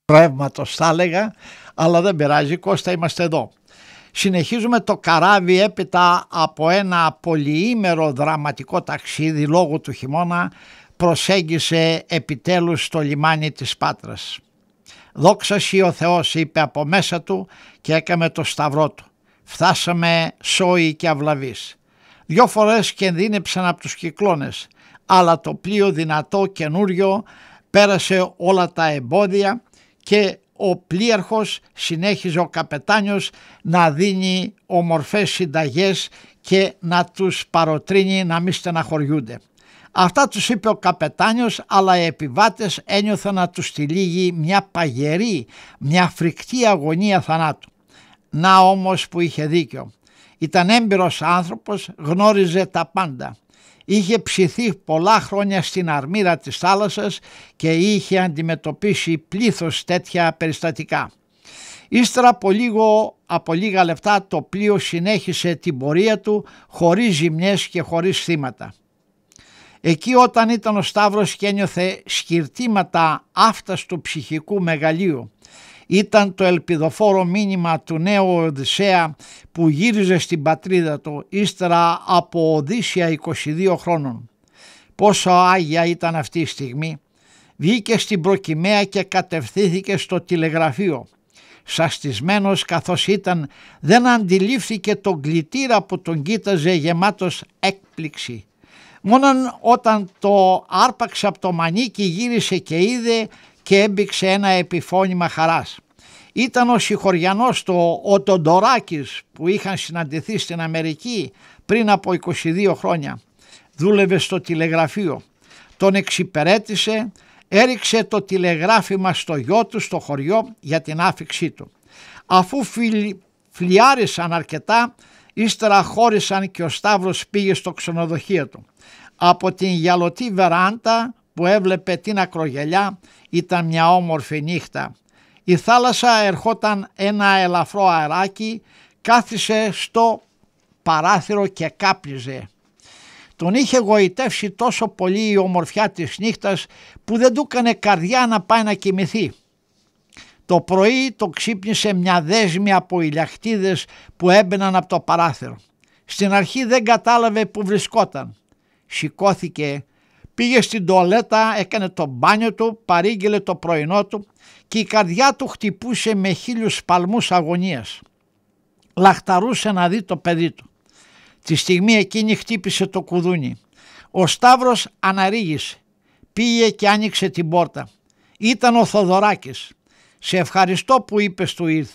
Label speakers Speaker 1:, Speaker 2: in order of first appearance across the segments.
Speaker 1: ρεύματος θα έλεγα, αλλά δεν πειράζει, Κώστα, είμαστε εδώ. Συνεχίζουμε το καράβι έπειτα από ένα πολυήμερο δραματικό ταξίδι λόγω του χειμώνα, προσέγγισε επιτέλους στο λιμάνι της Πάτρας. «Δόξα σοι ο Θεός», είπε από μέσα του και έκαμε το σταυρό του. Φτάσαμε σόοι και αυλαβείς. 2 φορές κινδύνεψαν από τους κυκλώνες, αλλά το πλοίο δυνατό καινούριο πέρασε όλα τα εμπόδια και ο πλοίαρχος συνέχιζε, ο καπετάνιος, να δίνει ομορφές συνταγές και να τους παροτρύνει να μην στεναχωριούνται. Αυτά τους είπε ο καπετάνιος, αλλά οι επιβάτες ένιωθαν να τους τυλίγει μια παγερή, μια φρικτή αγωνία θανάτου. Να όμως που είχε δίκιο. Ήταν έμπειρος άνθρωπος, γνώριζε τα πάντα. Είχε ψηθεί πολλά χρόνια στην αρμύρα της θάλασσας και είχε αντιμετωπίσει πλήθος τέτοια περιστατικά. Ύστερα από λίγα λεπτά το πλοίο συνέχισε την πορεία του χωρίς ζημιές και χωρίς θύματα. Εκεί όταν ήταν ο Σταύρος και ένιωθε σκυρτήματα άφταστου ψυχικού μεγαλείου, ήταν το ελπιδοφόρο μήνυμα του νέου Οδυσσέα που γύριζε στην πατρίδα του ύστερα από οδύσσια 22 χρόνων. Πόσο άγια ήταν αυτή η στιγμή. Βγήκε στην προκυμαία και κατευθύνθηκε στο τηλεγραφείο. Σαστισμένος καθώς ήταν, δεν αντιλήφθηκε τον κλητήρα που τον κοίταζε γεμάτος έκπληξη. Μόνον όταν το άρπαξε από το μανίκι γύρισε και είδε και έμπηξε ένα επιφώνημα χαράς. Ήταν ο συγχωριανός ο Τοντοράκης που είχαν συναντηθεί στην Αμερική πριν από 22 χρόνια. Δούλευε στο τηλεγραφείο. Τον εξυπηρέτησε, έριξε το τηλεγράφημα στο γιο του στο χωριό για την άφιξή του. Αφού φλιάρισαν αρκετά, ύστερα χώρισαν και ο Σταύρος πήγε στο ξενοδοχείο του. Από την γυαλωτή βεράντα που έβλεπε την ακρογελιά ήταν μια όμορφη νύχτα. Η θάλασσα ερχόταν ένα ελαφρό αεράκι, κάθισε στο παράθυρο και κάπνιζε. Τον είχε γοητεύσει τόσο πολύ η ομορφιά της νύχτας που δεν του έκανε καρδιά να πάει να κοιμηθεί. Το πρωί το ξύπνησε μια δέσμη από ηλιακτίδες που έμπαιναν από το παράθυρο. Στην αρχή δεν κατάλαβε που βρισκόταν. Σηκώθηκε, πήγε στην τουαλέτα, έκανε το μπάνιο του, παρήγγειλε το πρωινό του και η καρδιά του χτυπούσε με 1000 σπαλμούς αγωνίας. Λαχταρούσε να δει το παιδί του. Τη στιγμή εκείνη χτύπησε το κουδούνι. Ο Σταύρος αναρρίγησε, πήγε και άνοιξε την πόρτα. Ήταν ο Θοδωράκης. «Σε ευχαριστώ που είπες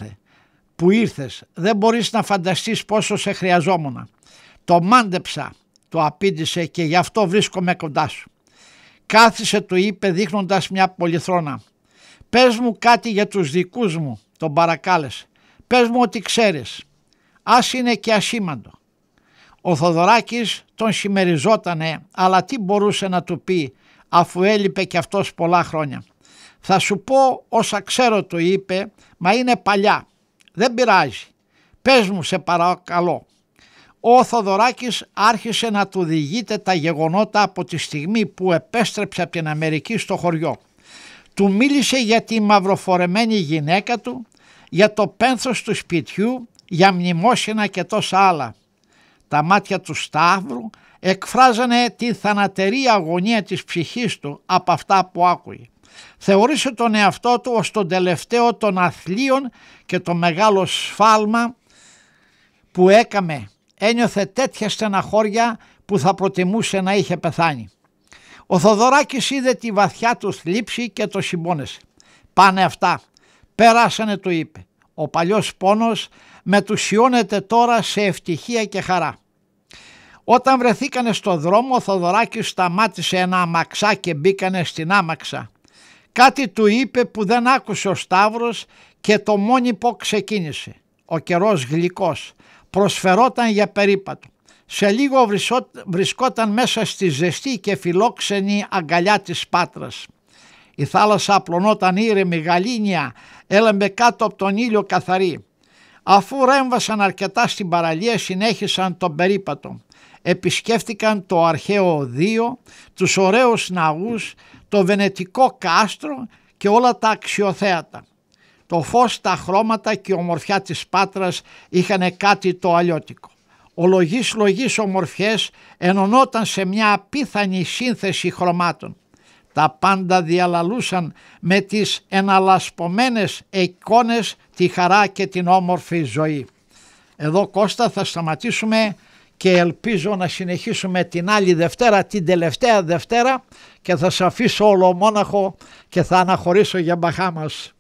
Speaker 1: που ήρθες. Δεν μπορείς να φανταστείς πόσο σε χρειαζόμουν. Το μάντεψα», του απήντησε, «και γι' αυτό βρίσκομαι κοντά σου». Κάθισε, του είπε δείχνοντας μια πολυθρόνα. «Πες μου κάτι για τους δικούς μου», τον παρακάλεσε. «Πες μου ό,τι ξέρεις. Ας είναι και ασήμαντο». Ο Θοδωράκης τον συμμεριζότανε, αλλά τι μπορούσε να του πει αφού έλειπε κι αυτός πολλά χρόνια. «Θα σου πω όσα ξέρω», του είπε, «μα είναι παλιά. Δεν πειράζει. Πες μου, σε παρακαλώ». Ο Θοδωράκης άρχισε να του διηγείται τα γεγονότα από τη στιγμή που επέστρεψε από την Αμερική στο χωριό. Του μίλησε για τη μαυροφορεμένη γυναίκα του, για το πένθος του σπιτιού, για μνημόσυνα και τόσα άλλα. Τα μάτια του Σταύρου εκφράζανε τη θανατερή αγωνία της ψυχής του από αυτά που άκουγε. Θεώρησε τον εαυτό του ως τον τελευταίο των αθλίων και το μεγάλο σφάλμα που έκαμε. Ένιωθε τέτοια στεναχώρια που θα προτιμούσε να είχε πεθάνει. Ο Θοδωράκης είδε τη βαθιά του θλίψη και το συμπόνεσε. «Πάνε αυτά. Περάσανε», του είπε. «Ο παλιός πόνος μετουσιώνεται τώρα σε ευτυχία και χαρά». Όταν βρεθήκανε στο δρόμο, ο Θοδωράκης σταμάτησε ένα αμαξά και μπήκανε στην άμαξα. Κάτι του είπε που δεν άκουσε ο Σταύρος και το μόνιπο ξεκίνησε. Ο καιρός γλυκός, προσφερόταν για περίπατο. Σε λίγο βρισκόταν μέσα στη ζεστή και φιλόξενη αγκαλιά της Πάτρας. Η θάλασσα απλωνόταν ήρεμη, γαλήνια, έλαμπε κάτω από τον ήλιο καθαρή. Αφού ρέμβασαν αρκετά στην παραλία, συνέχισαν τον περίπατο. Επισκέφτηκαν το αρχαίο οδείο, τους ωραίους ναούς, το βενετικό κάστρο και όλα τα αξιοθέατα. Το φως, τα χρώματα και η ομορφιά της Πάτρας είχαν κάτι το αλλιώτικο. Ο λογής ομορφιές ενωνόταν σε μια απίθανη σύνθεση χρωμάτων. Τα πάντα διαλαλούσαν με τις εναλλασπωμένες εικόνες τη χαρά και την όμορφη ζωή. Εδώ, Κώστα, θα σταματήσουμε και ελπίζω να συνεχίσουμε την άλλη Δευτέρα, την τελευταία Δευτέρα, και θα σε αφήσω ολομόναχο και θα αναχωρήσω για Μπαχάμας.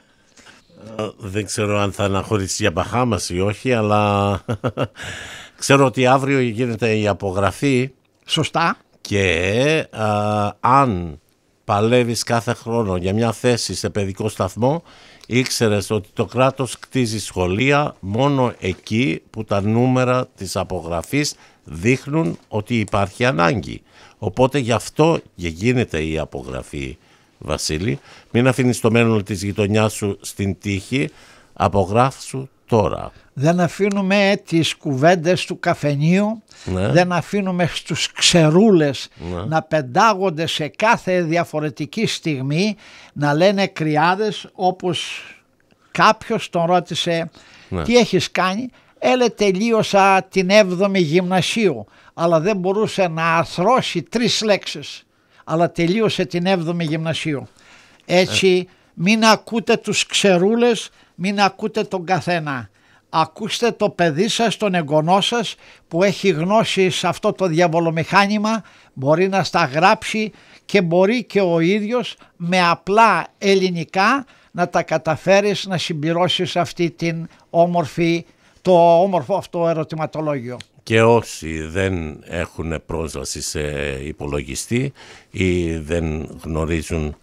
Speaker 2: Δεν ξέρω αν θα αναχωρήσει για Μπαχάμας ή όχι, αλλά ξέρω ότι αύριο γίνεται η απογραφή.
Speaker 1: Σωστά.
Speaker 2: Και αν παλεύεις κάθε χρόνο για μια θέση σε παιδικό σταθμό, ήξερες ότι το κράτος κτίζει σχολεία μόνο εκεί που τα νούμερα της απογραφής δείχνουν ότι υπάρχει ανάγκη. Οπότε γι' αυτό γίνεται η απογραφή, Βασίλη. Μην αφήνεις το μέλλον της γειτονιάς σου στην τύχη, απογράφσου τώρα.
Speaker 1: Δεν αφήνουμε τις κουβέντες του καφενείου, δεν αφήνουμε στους ξερούλες να πεντάγονται σε κάθε διαφορετική στιγμή, να λένε κρυάδες, όπως κάποιος τον ρώτησε τι έχεις κάνει. Τελείωσα την 7η γυμνασίου, αλλά δεν μπορούσε να αρθρώσει 3 λέξεις, αλλά τελείωσε την 7η γυμνασίου. Έτσι μην ακούτε τους ξερούλες, μην ακούτε τον καθένα. Ακούστε το παιδί σας, τον εγγονό σας που έχει γνώση σε αυτό το διαβολομηχάνημα, μπορεί να στα γράψει και μπορεί και ο ίδιος με απλά ελληνικά να τα καταφέρεις να συμπληρώσεις αυτή την το όμορφο αυτό ερωτηματολόγιο.
Speaker 2: Και όσοι δεν έχουν πρόσβαση σε υπολογιστή ή δεν γνωρίζουν,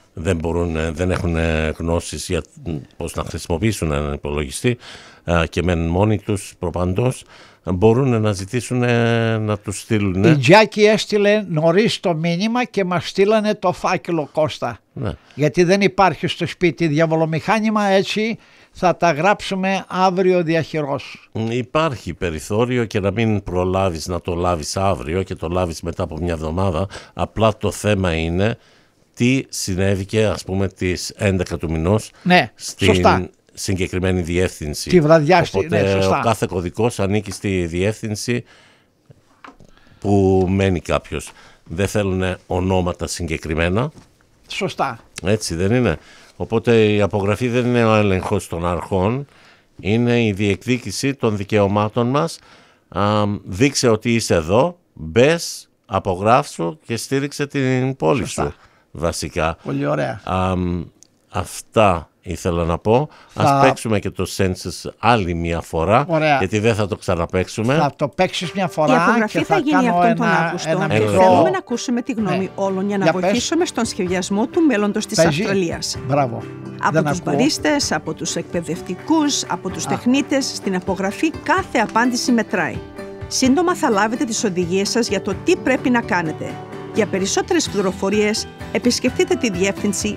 Speaker 2: δεν έχουν γνώσεις για πώς να χρησιμοποιήσουν έναν υπολογιστή και μένουν μόνοι τους προπαντός, μπορούν να ζητήσουν να τους στείλουν.
Speaker 1: Η Τζάκη έστειλε νωρίς το μήνυμα και μας στείλανε το φάκελο, Κώστα. Ναι. Γιατί δεν υπάρχει στο σπίτι διαβολομηχάνημα, έτσι θα τα γράψουμε αύριο διαχειρός.
Speaker 2: Υπάρχει περιθώριο και να μην προλάβεις να το λάβεις αύριο και το λάβεις μετά από μια εβδομάδα. Απλά το θέμα είναι τι συνέβηκε, ας πούμε, τις 11 του μηνός στην συγκεκριμένη διεύθυνση.
Speaker 1: Τη βραδιά.
Speaker 2: Οπότε ο κάθε κωδικός ανήκει στη διεύθυνση που μένει κάποιος. Δεν θέλουν ονόματα συγκεκριμένα.
Speaker 1: Σωστά.
Speaker 2: Έτσι δεν είναι? Οπότε η απογραφή δεν είναι ο έλεγχος των αρχών, είναι η διεκδίκηση των δικαιωμάτων μας. Δείξε ότι είσαι εδώ, μπες, απογράψου και στήριξε την πόλη σου, βασικά.
Speaker 1: Πολύ ωραία.
Speaker 2: Αυτά ήθελα να πω. Ας παίξουμε και το Census άλλη μια φορά.
Speaker 1: Ωραία.
Speaker 2: Γιατί δεν θα το ξαναπαίξουμε.
Speaker 1: Θα το παίξεις μια φορά.
Speaker 3: Η απογραφή
Speaker 1: και
Speaker 3: θα γίνει αυτόν τον Αύγουστο και θέλουμε να ακούσουμε τη γνώμη όλων για να βοηθήσουμε στον σχεδιασμό του μέλλοντος της Αυστραλίας.
Speaker 1: Μπράβο.
Speaker 3: Από τους μπαρίστες, από τους εκπαιδευτικούς, από τους τεχνίτες, στην απογραφή κάθε απάντηση μετράει. Σύντομα θα λάβετε τις οδηγίες σας για το τι πρέπει να κάνετε. Για περισσότερες πληροφορίες, επισκεφτείτε τη διεύθυνση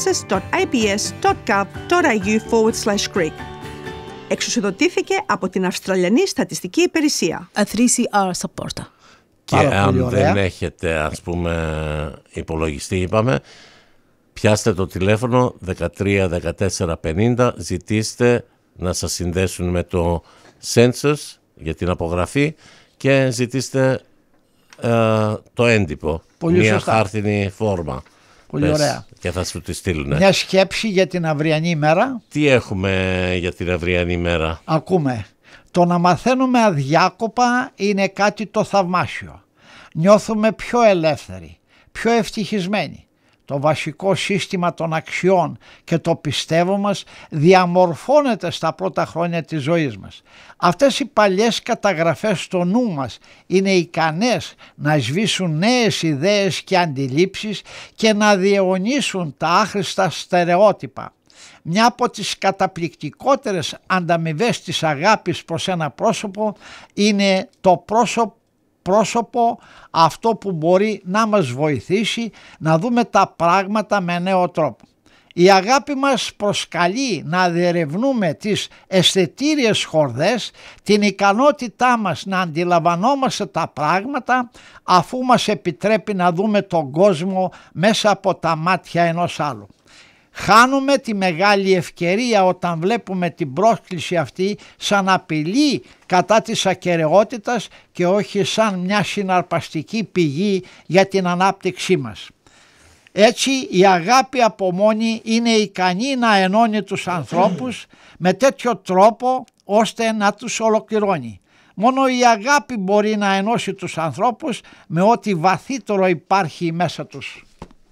Speaker 3: census.ips.gov.au/Greek. Εξουσιοδοτήθηκε από την Αυστραλιανή Στατιστική Υπηρεσία.
Speaker 4: A 3CR supporter.
Speaker 2: Και αν δεν έχετε, ας πούμε, υπολογιστή, είπαμε, πιάστε το τηλέφωνο 13 14 50, ζητήστε να σας συνδέσουν με το Census για την απογραφή και ζητήστε το έντυπο. Μια χάρτινη φόρμα.
Speaker 1: Πολύ ωραία.
Speaker 2: Και θα σου τη στείλουν.
Speaker 1: Μια σκέψη για την αυριανή ημέρα.
Speaker 2: Τι έχουμε για την αυριανή ημέρα?
Speaker 1: Ακούμε. Το να μαθαίνουμε αδιάκοπα είναι κάτι το θαυμάσιο. Νιώθουμε πιο ελεύθεροι, πιο ευτυχισμένοι. Το βασικό σύστημα των αξιών και το πιστεύω μας διαμορφώνεται στα πρώτα χρόνια της ζωής μας. Αυτές οι παλιές καταγραφές στο νου μας είναι ικανές να σβήσουν νέες ιδέες και αντιλήψεις και να διαιωνίσουν τα άχρηστα στερεότυπα. Μια από τις καταπληκτικότερες ανταμοιβές της αγάπης προς ένα πρόσωπο είναι το πρόσωπο αυτό που μπορεί να μας βοηθήσει να δούμε τα πράγματα με νέο τρόπο. Η αγάπη μας προσκαλεί να διερευνούμε τις αισθητήριες χορδές, την ικανότητά μας να αντιλαμβανόμαστε τα πράγματα αφού μας επιτρέπει να δούμε τον κόσμο μέσα από τα μάτια ενός άλλου. Χάνουμε τη μεγάλη ευκαιρία όταν βλέπουμε την πρόσκληση αυτή σαν απειλή κατά της ακεραιότητας και όχι σαν μια συναρπαστική πηγή για την ανάπτυξή μας. Έτσι η αγάπη από μόνη είναι ικανή να ενώνει τους ανθρώπους με τέτοιο τρόπο ώστε να τους ολοκληρώνει. Μόνο η αγάπη μπορεί να ενώσει τους ανθρώπους με ό,τι βαθύτερο υπάρχει μέσα τους.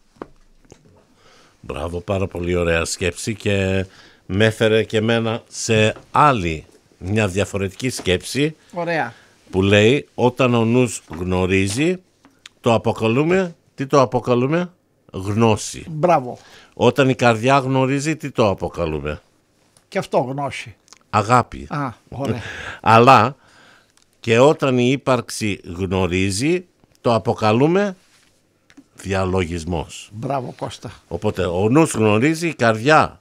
Speaker 2: Μπράβο, πάρα πολύ ωραία σκέψη και με έφερε και εμένα σε άλλη μια διαφορετική σκέψη.
Speaker 1: Ωραία.
Speaker 2: Που λέει όταν ο νους γνωρίζει το αποκαλούμε, τι το αποκαλούμε? Γνώση.
Speaker 1: Μπράβο.
Speaker 2: Όταν η καρδιά γνωρίζει τι το αποκαλούμε?
Speaker 1: Και αυτό γνώση.
Speaker 2: Αγάπη.
Speaker 1: Α, ωραία.
Speaker 2: Αλλά και όταν η ύπαρξη γνωρίζει το αποκαλούμε διαλογισμός.
Speaker 1: Μπράβο Κώστα.
Speaker 2: Οπότε ο νους γνωρίζει, η καρδιά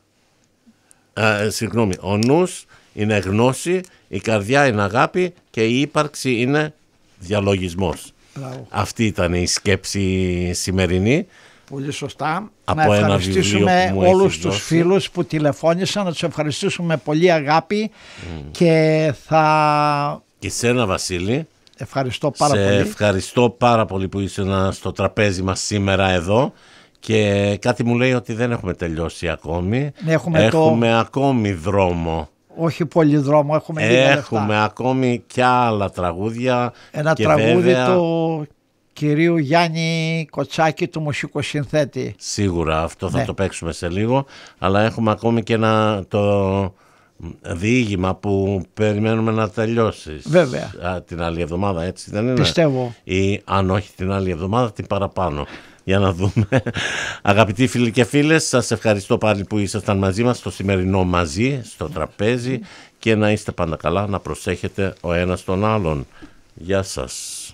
Speaker 2: ο νους είναι γνώση, η καρδιά είναι αγάπη και η ύπαρξη είναι διαλογισμός.
Speaker 1: Μπράβο.
Speaker 2: Αυτή ήταν η σκέψη σημερινή.
Speaker 1: Πολύ σωστά.
Speaker 2: Από
Speaker 1: να
Speaker 2: ένα
Speaker 1: ευχαριστήσουμε
Speaker 2: βιβλίο που μου
Speaker 1: όλους
Speaker 2: έχεις
Speaker 1: τους
Speaker 2: δώσει.
Speaker 1: φίλους που τηλεφώνησαν, να τους ευχαριστήσουμε πολύ αγάπη και θα...
Speaker 2: Και σένα Βασίλη,
Speaker 1: Ευχαριστώ πάρα
Speaker 2: σε
Speaker 1: πολύ.
Speaker 2: ευχαριστώ πάρα πολύ που είσαι στο τραπέζι μας σήμερα εδώ και κάτι μου λέει ότι δεν έχουμε τελειώσει ακόμη. Έχουμε ακόμη δρόμο.
Speaker 1: Όχι πολύ δρόμο, έχουμε λίγα λεπτά.
Speaker 2: Έχουμε ακόμη κι άλλα τραγούδια.
Speaker 1: Ένα
Speaker 2: και
Speaker 1: τραγούδι
Speaker 2: βέβαια,
Speaker 1: του κυρίου Γιάννη Κοτσάκη, του μουσικοσυνθέτη.
Speaker 2: Σίγουρα αυτό θα το παίξουμε σε λίγο, αλλά έχουμε ακόμη και το διήγημα που περιμένουμε να τελειώσεις.
Speaker 1: Βέβαια.
Speaker 2: Την άλλη εβδομάδα, έτσι δεν είναι?
Speaker 1: Πιστεύω.
Speaker 2: Ή αν όχι την άλλη εβδομάδα, την παραπάνω. Για να δούμε. Αγαπητοί φίλοι και φίλες, σας ευχαριστώ πάλι που ήσασταν μαζί μας στο σημερινό μαζί, στο τραπέζι, και να είστε πάντα καλά, να προσέχετε ο ένας τον άλλον. Γεια σας.